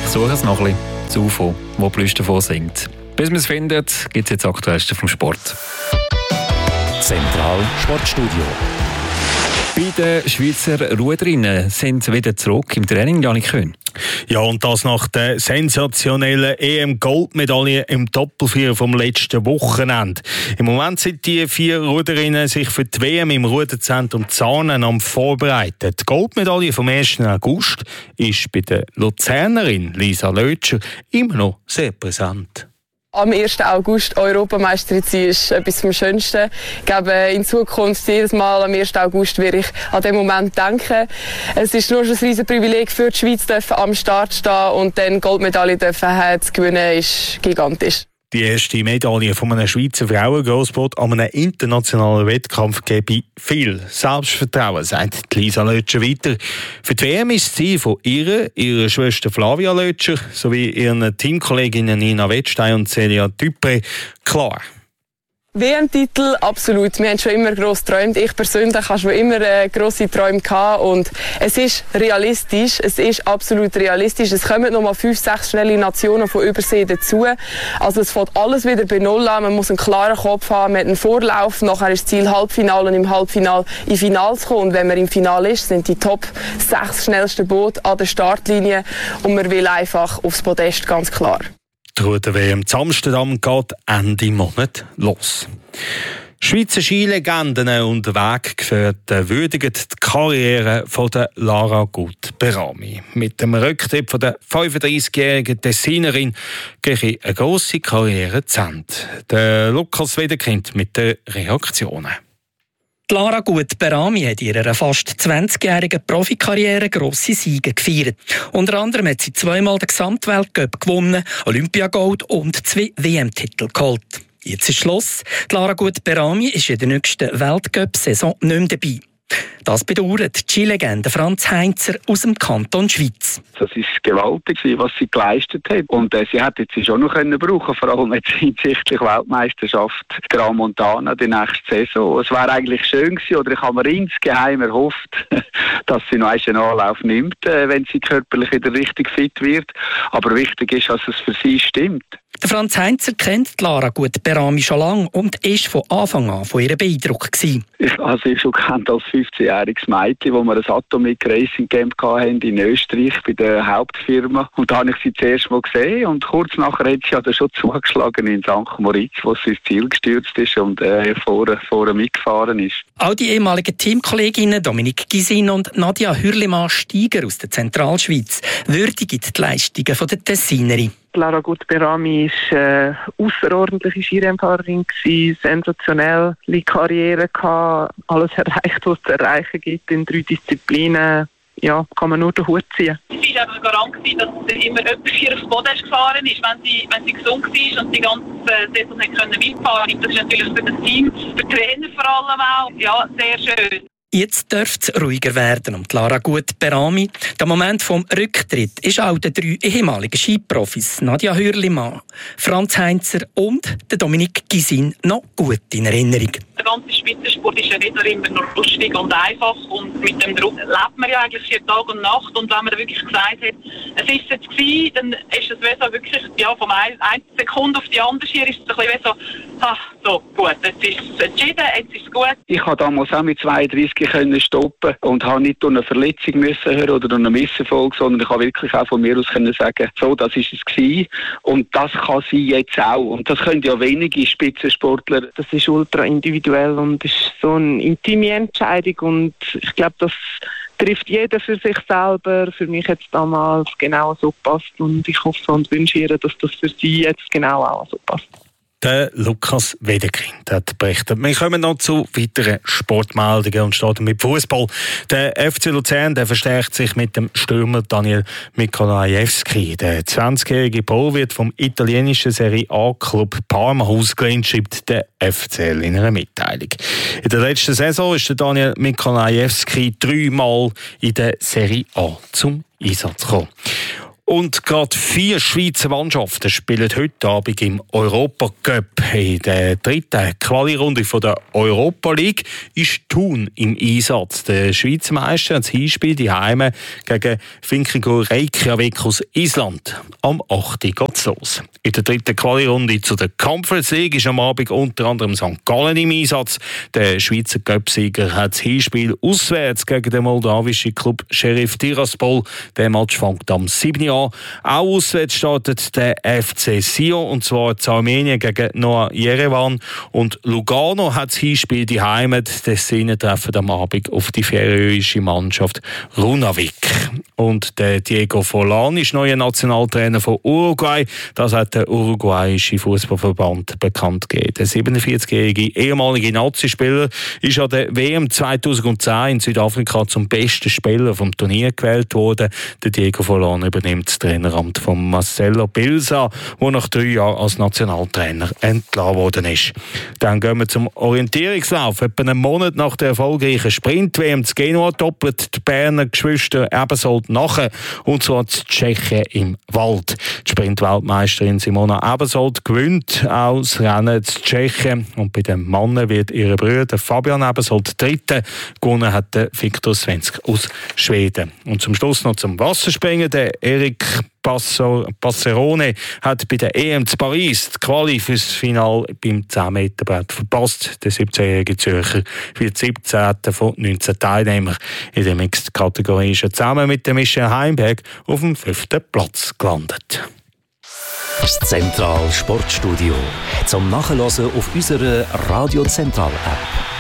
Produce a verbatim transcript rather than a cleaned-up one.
suche es noch ein bisschen. Das U F O, wo die Lüste davon singt. Bis man es findet, gibt es jetzt das Aktuellste vom Sport. Zentral Sportstudio. Beide Schweizer Ruderinnen sind wieder zurück im Training, Janik Köhn. Ja, und das nach der sensationellen E M-Goldmedaille im Doppelvierer vom letzten Wochenende. Im Moment sind die vier Ruderinnen sich für die W M im Ruderzentrum Zahnen am Vorbereiten. Die Goldmedaille vom ersten August ist bei der Luzernerin Lisa Lötscher immer noch sehr präsent. Am ersten August Europameisterin zu sein, ist etwas vom Schönsten. Ich glaube, in Zukunft jedes Mal am ersten August werde ich an den Moment denken. Es ist nur schon ein riesen Privileg für die Schweiz, dürfen am Start stehen und dann Goldmedaille dürfen zu gewinnen, ist gigantisch. Die erste Medaille von einem Schweizer Frauengrossboot an einem internationalen Wettkampf gebe viel Selbstvertrauen, sagt Lisa Lötscher weiter. Für die W M ist das Ziel von ihr, ihrer Schwester Flavia Lötscher sowie ihren Teamkolleginnen Nina Wettstein und Celia Dupré klar. W M-Titel, absolut. Wir haben schon immer gross geträumt. Ich persönlich habe schon immer äh, grosse Träume gehabt. Und es ist realistisch. Es ist absolut realistisch. Es kommen noch mal fünf, sechs schnelle Nationen von Übersee dazu. Also es fängt alles wieder bei Null an. Man muss einen klaren Kopf haben. Man hat einen Vorlauf. Nachher ist das Ziel Halbfinale und im Halbfinale in Finale zu kommen. Und wenn man im Finale ist, sind die Top sechs schnellsten Boote an der Startlinie. Und man will einfach aufs Podest, ganz klar. Die Ruder-W M zu Amsterdam geht Ende Monat los. Schweizer Skilegenden und Weggefährten würdigen die Karriere von der Lara Gut-Berami. Mit dem Rücktritt von der fünfunddreißigjährigen Tessinerin gehe eine grosse Karriere zu Ende. Der Lukas Wederkind mit den Reaktionen. Lara Gut-Berami hat in ihrer fast zwanzigjährigen Profikarriere grosse Siege gefeiert. Unter anderem hat sie zweimal den Gesamtweltcup gewonnen, Olympiagold und zwei W M-Titel geholt. Jetzt ist Schluss. Lara Gut-Berami ist in der nächsten Weltcup-Saison nicht mehr dabei. Das bedauert die Skilegende Franz Heinzer aus dem Kanton Schwyz. Das war gewaltig, was sie geleistet hat. Und äh, sie hätte sie schon noch können brauchen, vor allem jetzt hinsichtlich Weltmeisterschaft Gran Montana die nächste Saison. Es wäre eigentlich schön gewesen, oder ich habe mir insgeheim erhofft, dass sie noch einen Anlauf nimmt, äh, wenn sie körperlich wieder richtig fit wird. Aber wichtig ist, dass es für sie stimmt. Der Franz Heinzer kennt Lara Gut-Berami schon lange und ist von Anfang an von ihr beeindruckt gewesen. Ich habe sie schon kennt als fünfzehnjähriges Mädchen, wo wir ein Atomic Racing Camp hatten in Österreich bei der Hauptfirma. Und da habe ich sie zuerst mal gesehen und kurz nachher hat sie ja schon zugeschlagen in Sankt Moritz, wo sie ins Ziel gestürzt ist und äh, vorne, vorne mitgefahren ist. Auch die ehemaligen Teamkolleginnen Dominique Gysin und Nadia Hürlimann-Steiger aus der Zentralschweiz würdigen die Leistungen von der Tessinerin. Lara Gut-Berami war eine ausserordentliche Skirennfahrerin, sensationelle Karriere gehabt, alles erreicht, was es zu erreichen gibt in drei Disziplinen. Ja, kann man nur den Hut ziehen. Sie war eben Garant, dass sie immer öfter aufs Podest gefahren ist, wenn sie, wenn sie gesund war und die ganze Saison mitfahren konnte. Das ist natürlich für das Team, für die Trainer vor allem auch, ja, sehr schön. Jetzt dürfte es ruhiger werden um Lara Gut-Berami. Der Moment vom Rücktritt ist auch den drei ehemaligen Skiprofis Nadia Hürlimann, Franz Heinzer und der Dominique Gysin noch gut in Erinnerung. Der ganze Spitzensport ist ja nicht immer nur lustig und einfach und mit dem Druck lebt man ja eigentlich hier Tag und Nacht und wenn man wirklich gesagt hat, es ist jetzt gewesen, dann ist es so wirklich ja, von einer Sekunde auf die andere hier ist es ein bisschen so, ach, so gut, jetzt ist es entschieden, jetzt ist es gut. Ich habe damals auch mit zweiunddreißig können stoppen und habe nicht durch eine Verletzung müssen hören oder durch einen Misserfolg, sondern ich habe wirklich auch von mir aus können sagen, so, das ist es gewesen und das kann sie jetzt auch und das können ja wenige Spitzensportler. Das ist ultra individuell und ist so eine intime Entscheidung und ich glaube, das trifft jeder für sich selber. Für mich hat es damals genau so gepasst und ich hoffe und wünsche ihr, dass das für sie jetzt genau auch so passt. Der Lukas Wederkind hat berichtet. Wir kommen noch zu weiteren Sportmeldungen und starten mit Fußball. Der F C Luzern der verstärkt sich mit dem Stürmer Daniel Mikolajewski. Der zwanzigjährige Pol wird vom italienischen Serie A-Club Parma ausgelehnt, schreibt der F C L in einer Mitteilung. In der letzten Saison ist der Daniel Mikolajewski dreimal in der Serie A zum Einsatz gekommen. Und gerade vier Schweizer Mannschaften spielen heute Abend im Europa Cup. In der dritten Quali-Runde der Europa League ist Thun im Einsatz. Der Schweizer Meister hat das Hinspiel die Heime gegen Finkigo Reykjavik aus Island. Am achten geht es los. In der dritten Quali-Runde zu der Conference League ist am Abend unter anderem Sankt Gallen im Einsatz. Der Schweizer Cup-Sieger hat das Hinspiel auswärts gegen den moldawischen Club Sheriff Tiraspol. Der Match fängt am siebten an. Auch auswärts startet der F C Sion, und zwar in Armenien gegen Noah Yerevan. Und Lugano hat das Hinspiel die Heimat. Die Szenen treffen am Abend auf die färöische Mannschaft Runavik. Und der Diego Forlan ist neuer Nationaltrainer von Uruguay. Das hat der uruguayische Fußballverband bekannt gegeben. Der siebenundvierzigjährige ehemalige Nazispieler ist an der W M zweitausendzehn in Südafrika zum besten Spieler vom Turnier gewählt worden. Der Diego Forlan übernimmt das Traineramt von Marcelo Bielsa, der nach drei Jahren als Nationaltrainer entlassen worden ist. Dann gehen wir zum Orientierungslauf. Etwa einen Monat nach der erfolgreichen Sprint-W M zu Genua doppelt die Berner Geschwister Ebensold nachher, und zwar zu Tschechien im Wald. Die Sprint-Weltmeisterin Simona Ebensold gewinnt auch das Rennen zu Tschechien, und bei den Männern wird ihre Bruder Fabian Ebensold Dritte. Gewonnen hat der Viktor Svensk aus Schweden. Und zum Schluss noch zum Wasserspringen. Der Eric Passerone hat bei der E M zu Paris die Quali fürs Finale beim zehn Meter Brett verpasst. Der siebzehnjährige Zürcher wird siebzehnter von neunzehn Teilnehmern. In der Mixed-Kategorie ist er zusammen mit dem Michel Heimberg auf dem fünften Platz gelandet. Das Zentral Sportstudio zum Nachhören auf unserer Radio Zentral App.